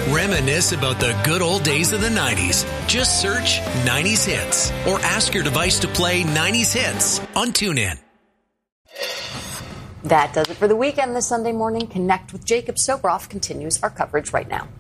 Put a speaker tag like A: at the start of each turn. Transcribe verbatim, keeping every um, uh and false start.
A: Reminisce about the good old days of the nineties. Just search nineties Hits or ask your device to play nineties Hits on TuneIn.
B: That does it for the weekend this Sunday morning. Connect with Jacob Sobroff continues our coverage right now.